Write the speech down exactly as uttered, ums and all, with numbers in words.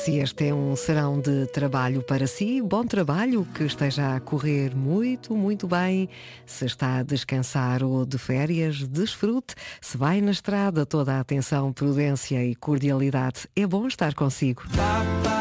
Se este é um serão de trabalho para si, bom trabalho, que esteja a correr muito, muito bem. Se está a descansar ou de férias, desfrute. Se vai na estrada, toda a atenção, prudência e cordialidade. É bom estar consigo.